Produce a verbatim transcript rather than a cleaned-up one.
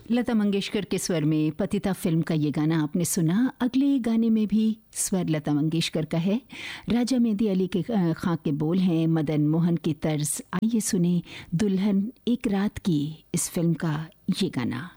लता मंगेशकर के स्वर में पतिता फिल्म का ये गाना आपने सुना। अगले गाने में भी स्वर लता मंगेशकर का है। राजा मेहंदी अली के खां के बोल हैं, मदन मोहन की तर्ज। आइए सुने दुल्हन एक रात की इस फिल्म का ये गाना।